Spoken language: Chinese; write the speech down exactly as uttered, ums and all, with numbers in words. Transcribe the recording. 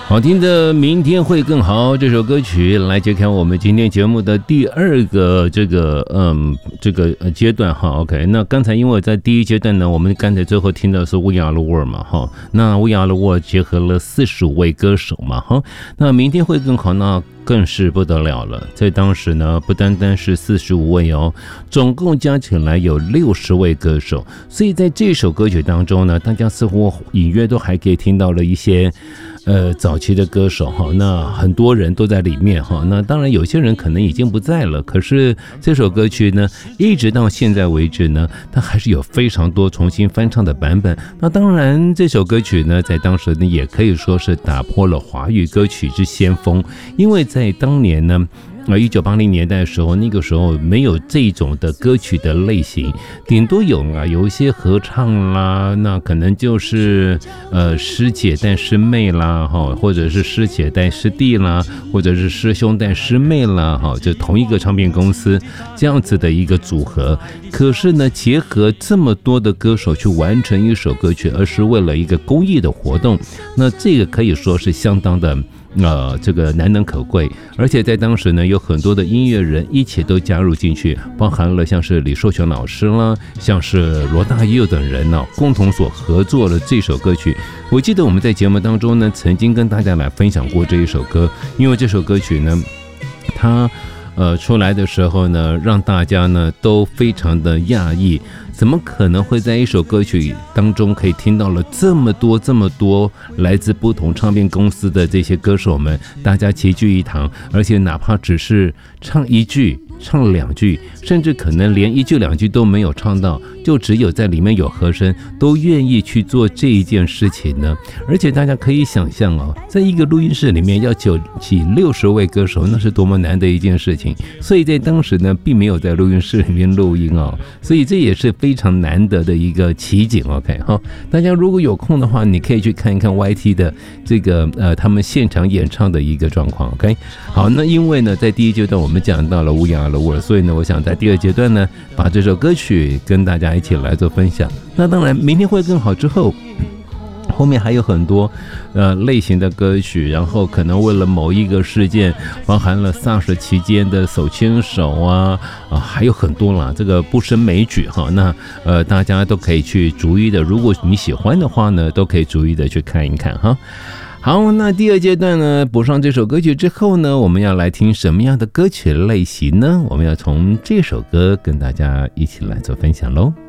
好听的明天会更好这首歌曲，来揭开我们今天节目的第二个这个嗯这个阶段哈。 OK， 那刚才因为在第一阶段呢，我们刚才最后听到的是 We Are the World 嘛哈，那 We Are the World 结合了四十五位歌手嘛哈，那明天会更好呢更是不得了了，在当时呢不单单是四十五位哦，总共加起来有六十位歌手，所以在这首歌曲当中呢，大家似乎隐约都还可以听到了一些呃早期的歌手哈，那很多人都在里面哈，那当然有些人可能已经不在了，可是这首歌曲呢一直到现在为止呢，它还是有非常多重新翻唱的版本。那当然这首歌曲呢在当时呢也可以说是打破了华语歌曲之先锋，因为在当年呢呃，一九八零年代的时候，那个时候没有这种的歌曲的类型，顶多有啊，有一些合唱啦，那可能就是呃师姐带师妹啦，哈，或者是师姐带师弟啦，或者是师兄带师妹啦，哈，就同一个唱片公司这样子的一个组合。可是呢，结合这么多的歌手去完成一首歌曲，而是为了一个公益的活动，那这个可以说是相当的。呃，这个难能可贵，而且在当时呢，有很多的音乐人一起都加入进去，包含了像是李寿全老师啦，像是罗大佑等人呢、啊，共同所合作了这首歌曲。我记得我们在节目当中呢，曾经跟大家来分享过这一首歌，因为这首歌曲呢，它呃出来的时候呢，让大家呢都非常的讶异。怎么可能会在一首歌曲当中可以听到了这么多这么多来自不同唱片公司的这些歌手们，大家齐聚一堂，而且哪怕只是唱一句唱两句，甚至可能连一句两句都没有唱到，就只有在里面有和声，都愿意去做这一件事情呢。而且大家可以想象哦，在一个录音室里面要九起六十位歌手，那是多么难的一件事情。所以在当时呢，并没有在录音室里面录音哦，所以这也是非常难得的一个奇景。 OK 哈，大家如果有空的话，你可以去看一看 Y T 的这个呃他们现场演唱的一个状况。 OK， 好，那因为呢在第一阶段我们讲到了乌鸦了我，所以呢我想在第二阶段呢把这首歌曲跟大家一起来做分享。那当然明天会更好之后，后面还有很多呃类型的歌曲，然后可能为了某一个事件，包含了 SARS 期间的手牵手啊啊，还有很多啦，这个不胜枚举哈。那呃大家都可以去逐一的，如果你喜欢的话呢，都可以逐一的去看一看哈。好，那第二阶段呢，补上这首歌曲之后呢，我们要来听什么样的歌曲类型呢？我们要从这首歌跟大家一起来做分享喽。